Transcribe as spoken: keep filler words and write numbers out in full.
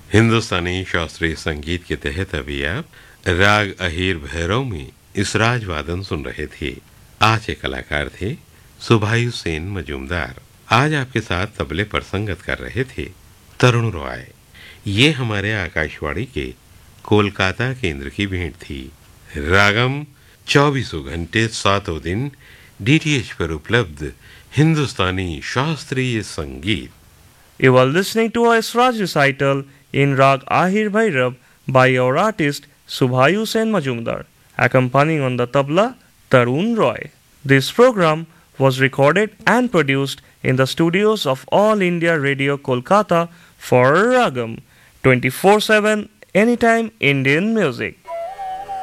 हिंदुस्तानी शास्त्रीय संगीत के तहत अभी आप राग अहीर भैरव में इसराज वादन सुन रहे थे। आज के कलाकार थे सुभायु सेन मजूमदार। आज आपके साथ तबले पर संगत कर रहे थे तरुण रॉय। ये हमारे आकाशवाणी के कोलकाता केंद्र की भेंट थी। रागम चौबीसों घंटे सातों दिन डीटीएच पर उपलब्ध हिंदुस्तानी शास्त्रीय संगीत। You are listening to a Sraj recital in Rag Ahir Bhairav by our artist Subhayu Sen Majumdar, accompanying on the tabla Tarun Roy. This program was recorded and produced in the studios of All India Radio Kolkata for Ragam twenty-four seven Anytime Indian Music.